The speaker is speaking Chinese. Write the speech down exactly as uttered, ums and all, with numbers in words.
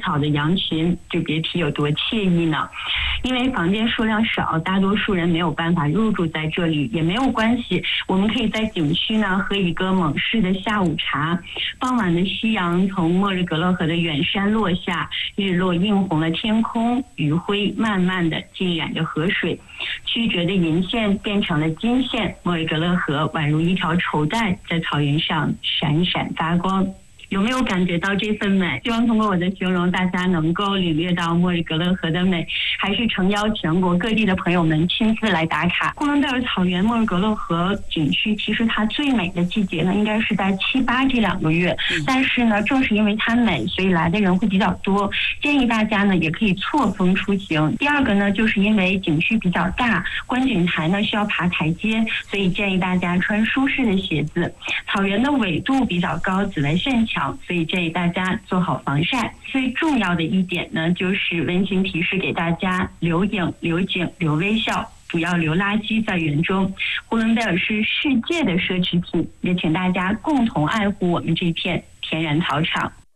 草的羊群，就别提有多惬意呢。因为房间数量少，大多数人没有办法入住在这里，也没有关系，我们可以在景区呢喝一个蒙氏的下午茶。傍晚的夕阳从莫日格勒河的远山落下，日落映红了天空，余晖慢慢的浸染着河水，曲折的银线变成了金线，莫日格勒河宛如一条绸带，在草原上闪闪发光。有没有感觉到这份美？希望通过我的形容，大家能够领略到莫日格勒河的美，还是诚邀全国各地的朋友们亲自来打卡。呼伦贝尔草原莫日格勒河景区，其实它最美的季节呢，应该是在七八这两个月。但是呢，正是因为它美，所以来的人会比较多。建议大家呢，也可以错峰出行。第二个呢，就是因为景区比较大，观景台呢需要爬台阶，所以建议大家穿舒适的鞋子。草原的纬度比较高，紫外线强，所以建议大家做好防晒。最重要的一点呢，就是温馨提示给大家：留影、留景、留微笑，不要留垃圾在园中。呼伦贝尔是世界的奢侈品，也请大家共同爱护我们这片天然草场。